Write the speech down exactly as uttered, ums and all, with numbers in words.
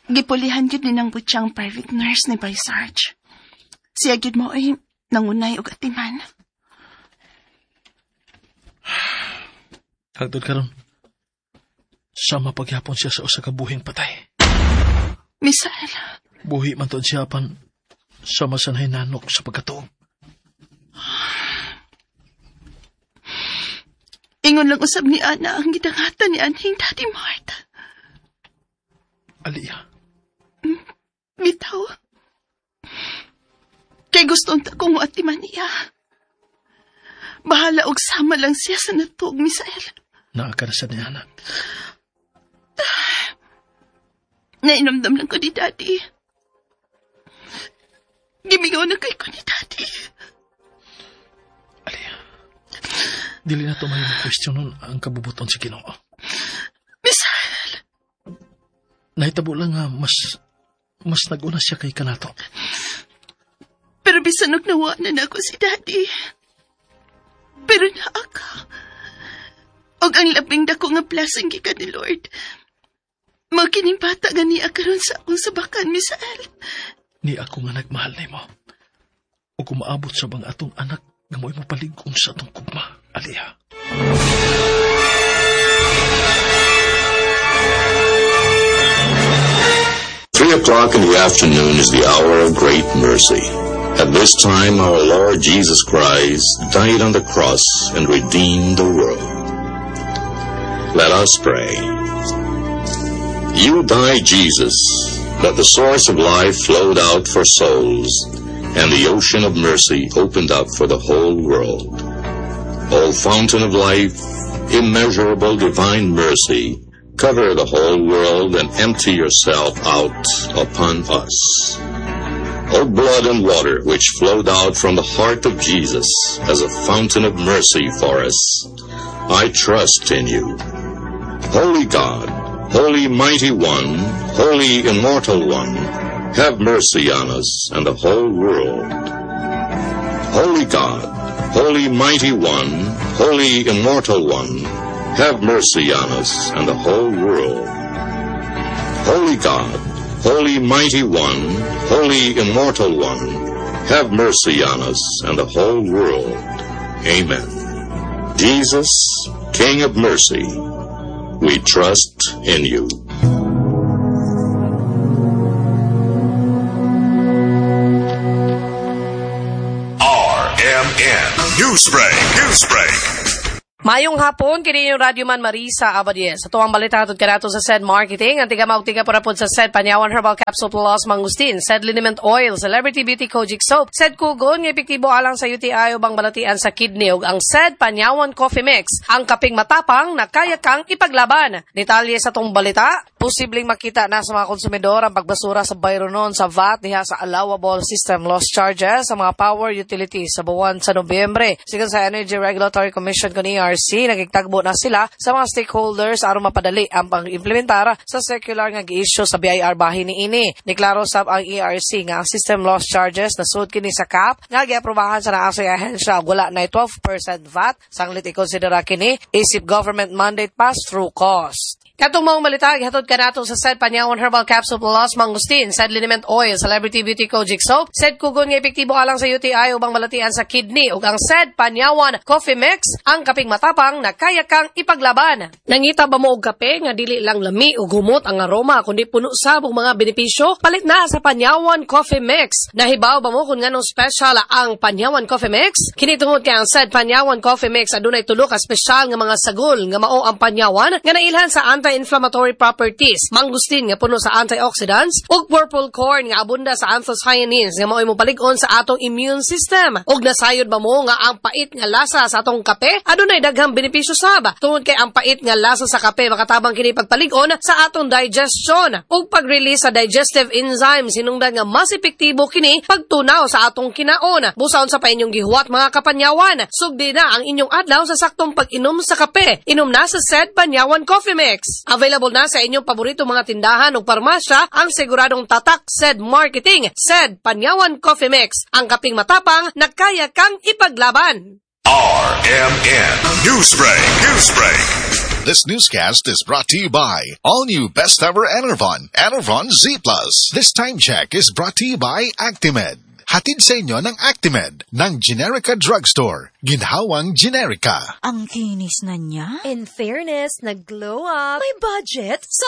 Gipulihan yun din ang butyang private nurse ni Bay Sarge. Siya yun mo ay nangunay og atiman. Hagdod karon, sama pagyapon siya sa usa ka buhing patay. Misael. Buhi man to siya pan sama sa nanok sa pagkatuog. Ingon lang usab ni Ana ang gidangatan ni Anhing Daddy Mart. Aliyah. Bitaw. Kay gustong takong atiman niya. Bahala og sama lang siya sa natuog, Misael. Nakakarasan ni Ana. Nainomdam lang ko ni Daddy. Gimingaw na kay ko ni Daddy. Aliyah. Dili na to may question ang kabubuton si Ginoo. Misael. Nahitabo lang nga mas mas naguna siya kay kanato. Pero bisan og nawa na ako si Daddy. Pero naaka. Og ang labing dako nga blessing gikan ni Lord. Mao kining bata gani akaron sa akong sabakan, Misael. Ni ako nga nagmahal nimo. O kung maabot sa bang atong anak nga mo'y mapalig-on sa atong kugma, Aliyah. Three o'clock in the afternoon is the hour of great mercy. At this time, our Lord Jesus Christ died on the cross and redeemed the world. Let us pray. You died, Jesus, that the source of life flowed out for souls, and the ocean of mercy opened up for the whole world. O fountain of life, immeasurable divine mercy, cover the whole world and empty yourself out upon us. O blood and water which flowed out from the heart of Jesus as a fountain of mercy for us, I trust in you. Holy God, Holy Mighty One, Holy Immortal One, have mercy on us and the whole world. Holy God, Holy Mighty One, Holy Immortal One, have mercy on us and the whole world. Holy God, Holy Mighty One, Holy Immortal One, have mercy on us and the whole world. Amen. Jesus, King of mercy, we trust in you. R M N Newsbreak, Newsbreak. Mayong hapon, kini yung Radio Man Marisa Abadies. Ito ang balita hatod kanato sa S E D Marketing. Ang tiga maugtiga parapod sa S E D Panyawan Herbal Capsule Plus Mangustin, S E D Liniment Oil, Celebrity Beauty Kojic Soap, S E D Kugon, nga epektibo alang sa U T I o bang balatian sa kidney, ug ang S E D Panyawan Coffee Mix, ang kaping matapang na kaya kang ipaglaban. Detalye sa tong balita, posibleng makita na sa mga konsumidor ang pagbasura sa bayronon sa V A T diha sa allowable system loss charges sa mga power utilities sa buwan sa Nobyembre. Sigon sa Energy Regulatory Commission kun E R C, nagigtagbo na sila sa mga stakeholders aron mapadali ang pag-implementar sa circular nga gi-issue sa B I R bahin niini. Deklaro sab ang E R C nga ang system loss charges na sud kini sa C A P nga giaprobahan sa naasay ahensya wala na twelve percent V A T sanglit ikonsidera kini isip government mandate pass-through cost. Katong mga balita, gihatod kanato sa S E D Panyawan Herbal Capsule Plus Mangustin, S E D Liniment Oil, Celebrity Beauty Kojic Soap, S E D Kugon nga epektibo alang sa U T I ubang balatian sa kidney, ug ang S E D Panyawan Coffee Mix, ang kaping matapang na kaya kang ipaglaban. Nangita ba mo og kape nga dili lang lami ug humot ang aroma kundi puno sab og mga benepisyo? Palit na sa Panyawan Coffee Mix. Nahibaw ba mo kung nganong special ang Panyawan Coffee Mix? Kini tungod kay ang S E D Panyawan Coffee Mix adunay tulo ka special nga mga sagol nga mao ang Panyawan nga nailhan sa anti-inflammatory properties, mangustin nga puno sa antioxidants, ug purple corn nga abunda sa anthocyanins nga mao'y mopalig-on sa atong immune system. Ug nasayod ba mo nga ang pait nga lasa sa atong kape adunay daghang benepisyo sab. Tungod kay ang pait nga lasa sa kape makatabang kini pagpalig-on sa atong digestion ug pag-release sa digestive enzymes hinungdan nga mas epektibo kini pagtunaw sa atong kinaon. Busaon sa pa inyong gihuwat mga kapanyawan, sugdi na ang inyong adlaw sa saktong pag-inom sa kape. Inom na sa S E D Panyawan Coffee Mix. Available na sa inyong paborito mga tindahan o parmasya ang siguradong tatak S E D Marketing, S E D Panyawan Coffee Mix, ang kaping matapang na kaya kang ipaglaban. R M N Newsbreak, Newsbreak. This newscast is brought to you by all new best ever Enervon, Enervon Z Plus. This time check is brought to you by Actimed. Hatid sa inyo ng Actimed ng Generica Drugstore. Ginhawang Generica. Ang kinis na niya. In fairness, nag-glow up. May budget?